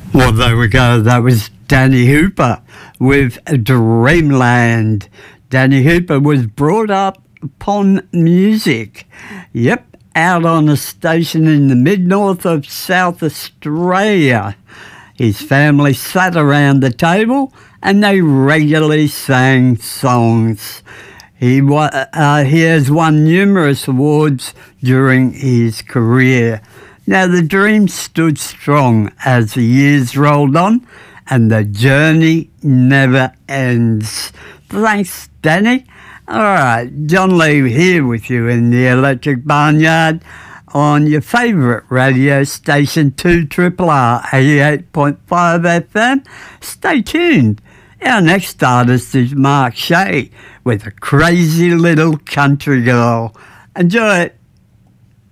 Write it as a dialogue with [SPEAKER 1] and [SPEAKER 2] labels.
[SPEAKER 1] Well, there we go. That was Danny Hooper with Dreamland. Danny Hooper was brought up upon music. Yep, out on a station in the mid-north of South Australia. His family sat around the table and they regularly sang songs. He has won numerous awards during his career. Now, the dream stood strong as the years rolled on, and the journey never ends. Thanks, Danny. All right, John Lee here with you in the Electric Barnyard on your favourite radio station, 2RRR 88.5 FM. Stay tuned. Our next artist is Mark Shea with A Crazy Little Country Girl. Enjoy it.